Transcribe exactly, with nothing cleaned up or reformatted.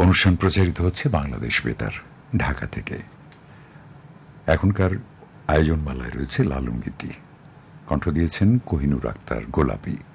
অনুষ্ঠান প্রচারিত হচ্ছে বাংলাদেশ বেতার ঢাকা থেকে। এখনকার আয়োজনমালায় রয়েছে লালন গীতি, কণ্ঠ দিয়েছেন কোহিনুর আক্তার গোলাপী।